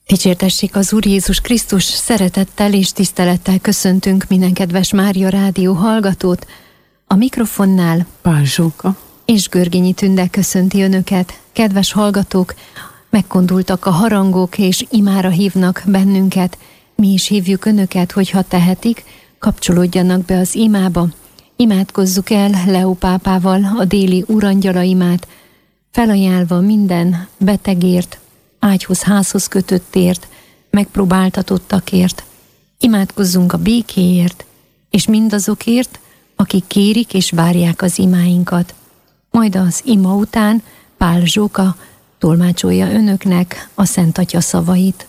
Dicsértessék az Úr Jézus Krisztus, szeretettel és tisztelettel köszöntünk minden kedves Mária Rádió hallgatót. A mikrofonnál Pál Zsóka és Görgényi Tünde köszönti önöket. Kedves hallgatók, megkondultak a harangok és imára hívnak bennünket. Mi is hívjuk önöket, hogyha tehetik, kapcsolódjanak be az imába. Imádkozzuk el Leó pápával a déli úrangyalaimát, felajánlva minden betegért, ágyhoz, házhoz kötöttért, megpróbáltatottakért. Imádkozzunk a békéért, és mindazokért, akik kérik és várják az imáinkat. Majd az ima után Pál Zsóka tolmácsolja önöknek a Szent Atya szavait.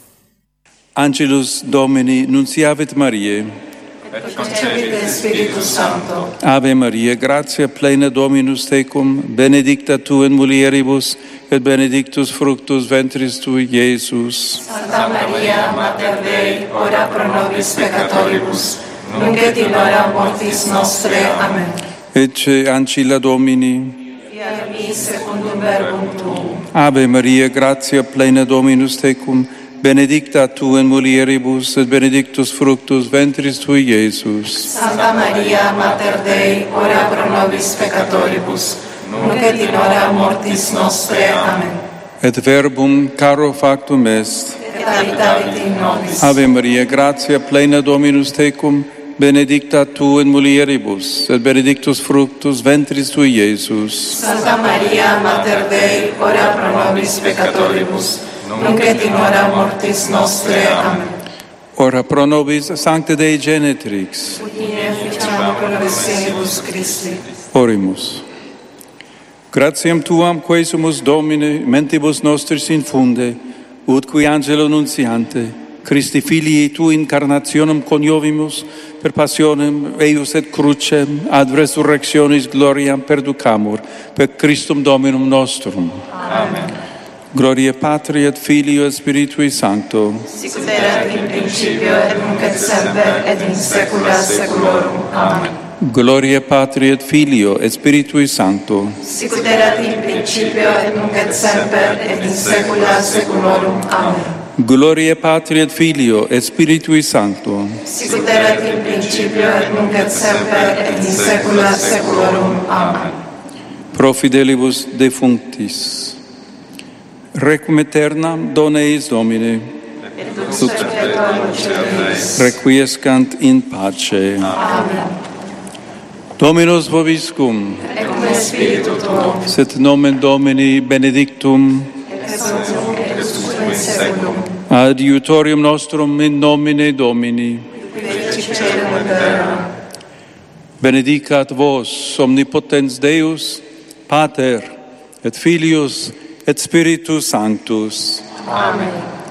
Angelus Domini nunciavit Mariae. Et concepit Spiritus Sancto. Ave Maria, gratia plena Dominus tecum, benedicta tu in mulieribus, et benedictus fructus ventris tui, Iesus. Santa Maria, Mater Dei, ora pro nobis peccatoribus, nunc et in hora mortis nostre. Amen. Ecce ancilla Domini. Fiat mi secundum verbum tuum. Ave Maria, gratia plena Dominus tecum, benedicta tu in mulieribus, et benedictus fructus ventris tui, Iesus. Santa Maria, Mater Dei, ora pro nobis peccatoribus, nunc et in hora mortis nostre. Amen. Et verbum caro factum est. Et habitavit in nobis. Ave Maria, gratia plena Dominus tecum, benedicta tu in mulieribus, et benedictus fructus ventris tui, Iesus. Santa Maria, Mater Dei, ora pro nobis peccatoribus, nunc et in hora mortis nostre. Amen. Ora pro nobis Sancte Dei Genetrix. Ut in efficiam conversenibus Christi. Orimus. Gratiam tuam quae sumus Domine, mentibus nostris infunde, ut qui angelo nuntiante, Christi filii tu incarnationem coniovimus, per passionem eius et crucem, ad resurrectionis gloriam perducamur, per Christum Dominum nostrum. Amen. Gloria Patri et Filio et Spiritui Sancto. Sicut erat in principio et nunc et semper et in saecula saeculorum. Amen. Gloria Patri et Filio et Spiritui Sancto. Sicut erat in principio et nunc et semper et in saecula saeculorum. Amen. Gloria Patri et Filio et Spiritui Sancto. Sicut erat in principio et nunc et semper et in saecula saeculorum. Amen. Pro fidelibus defunctis. Requiem aeternam dona eis Domine. Et lux perpetua luce Deus. Requiescant in pace. Amen. Dominus vobiscum. Et cum spiritu tuo. Sit nomen Domini benedictum. Et nunc et usque in saeculum. Adiutorium nostrum in nomine Domini. Qui feci caelum et terram. Benedicat vos omnipotens Deus, Pater et Filius et Spiritus Sanctus. Amen.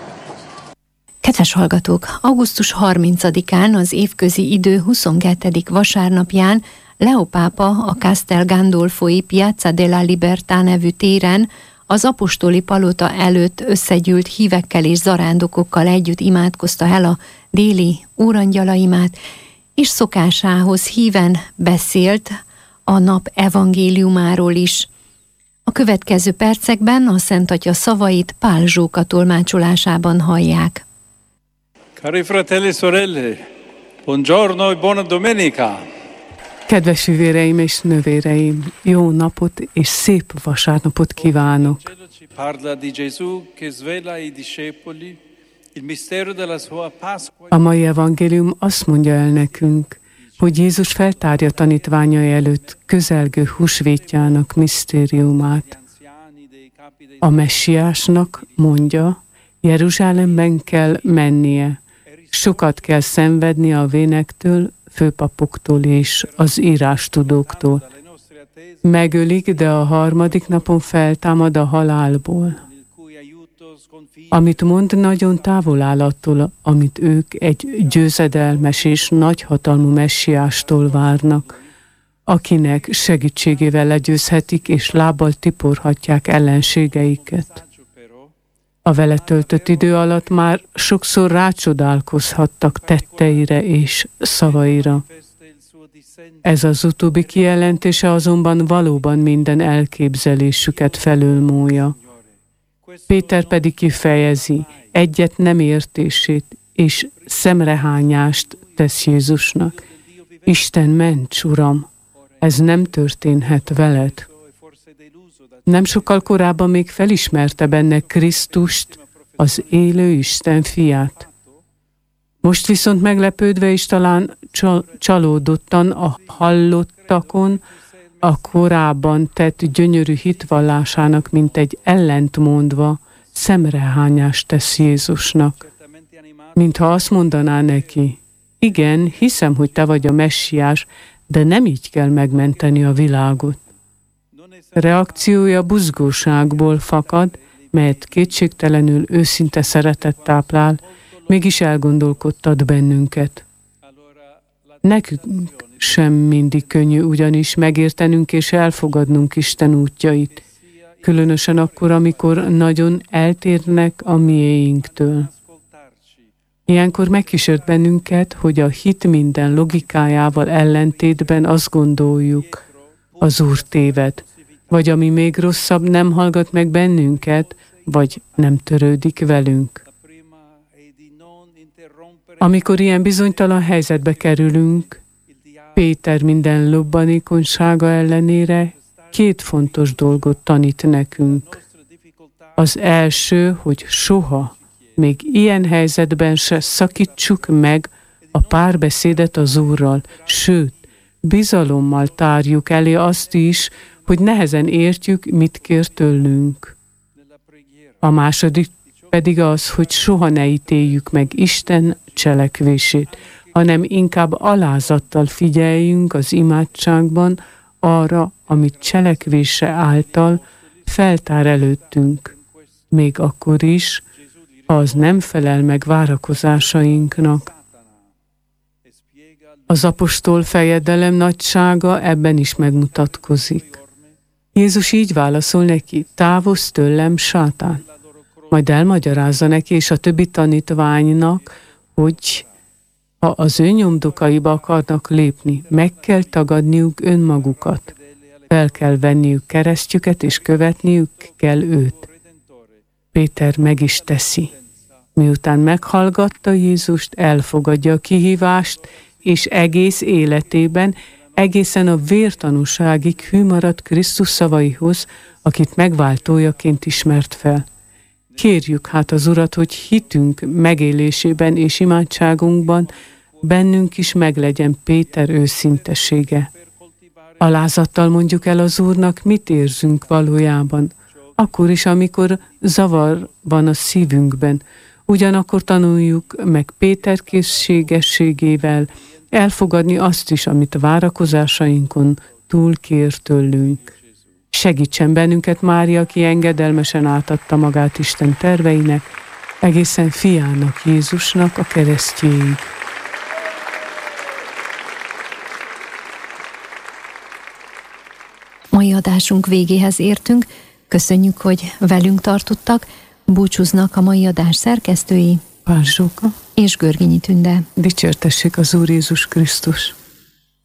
Kedves hallgatók, augusztus 30-án az évközi idő 22. vasárnapján Leó pápa a Castel Gandolfoi Piazza della Libertà nevű téren az apostoli palota előtt összegyűlt hívekkel és zarándokokkal együtt imádkozta el a déli úrangyalaimát, és szokásához híven beszélt a nap evangéliumáról is. A következő percekben a Szent Atya szavait Pál Zsóka tolmácsolásában hallják. Cari fratelli e sorelle, buongiorno e buona domenica. Kedves fivéreim és nővéreim, jó napot és szép vasárnapot kívánok! Parla di Gesù che svela ai discepoli il mistero della sua Pasqua. A mai evangélium azt mondja el nekünk, hogy Jézus feltárja tanítványai előtt közelgő húsvétjának misztériumát. A messiásnak mondja, Jeruzsálemben kell mennie, sokat kell szenvedni a vénektől, főpapoktól és az írástudóktól. Megölik, de a harmadik napon feltámad a halálból. Amit mond, nagyon távol áll attól, amit ők egy győzedelmes és nagyhatalmú messiástól várnak, akinek segítségével legyőzhetik és lábbal tiporhatják ellenségeiket. A vele töltött idő alatt már sokszor rácsodálkozhattak tetteire és szavaira. Ez az utóbbi kijelentése azonban valóban minden elképzelésüket felülmúlja. Péter pedig kifejezi egyet nem értését, és szemrehányást tesz Jézusnak. Isten ments, Uram, ez nem történhet veled. Nem sokkal korábban még felismerte benne Krisztust, az élő Isten fiát. Most viszont meglepődve és talán csalódottan a hallottakon, a korábban tett gyönyörű hitvallásának mintegy ellentmondva szemrehányást tesz Jézusnak. Mintha azt mondaná neki, igen, hiszem, hogy te vagy a messiás, de nem így kell megmenteni a világot. Reakciója buzgóságból fakad, melyet kétségtelenül őszinte szeretet táplál, mégis elgondolkodtat bennünket. Nekünk sem mindig könnyű ugyanis megértenünk és elfogadnunk Isten útjait, különösen akkor, amikor nagyon eltérnek a miénktől. Ilyenkor megkísért bennünket, hogy a hit minden logikájával ellentétben azt gondoljuk, az Úr téved, vagy ami még rosszabb, nem hallgat meg bennünket, vagy nem törődik velünk. Amikor ilyen bizonytalan helyzetbe kerülünk, Péter minden lobbanékonysága ellenére 2 fontos dolgot tanít nekünk. Az első, hogy soha, még ilyen helyzetben se szakítsuk meg a párbeszédet az Úrral, sőt, bizalommal tárjuk elé azt is, hogy nehezen értjük, mit kér tőlünk. A második pedig az, hogy soha ne ítéljük meg Isten cselekvését, hanem inkább alázattal figyeljünk az imádságban arra, amit cselekvése által feltár előttünk, még akkor is, ha az nem felel meg várakozásainknak. Az apostol fejedelem nagysága ebben is megmutatkozik. Jézus így válaszol neki, távozz tőlem, sátán. Majd elmagyarázza neki és a többi tanítványnak, hogy ha az ő nyomdokaiba akarnak lépni, meg kell tagadniuk önmagukat. Fel kell venniük keresztjüket, és követniük kell őt. Péter meg is teszi. Miután meghallgatta Jézust, elfogadja a kihívást, és egész életében, egészen a vértanúságig hű maradt Krisztus szavaihoz, akit megváltójaként ismert fel. Kérjük hát az Urat, hogy hitünk megélésében és imádságunkban bennünk is meglegyen Péter őszintesége. Alázattal mondjuk el az Úrnak, mit érzünk valójában, akkor is, amikor zavar van a szívünkben. Ugyanakkor tanuljuk meg Péter készségességével elfogadni azt is, amit a várakozásainkon túl kér tőlünk. Segítsen bennünket Mária, aki engedelmesen átadta magát Isten terveinek, egészen fiának, Jézusnak a keresztjéig. Mai adásunk végéhez értünk. Köszönjük, hogy velünk tartottak. Búcsúznak a mai adás szerkesztői, Pál Zsóka és Görgényi Tünde. Dicsértessék az Úr Jézus Krisztus!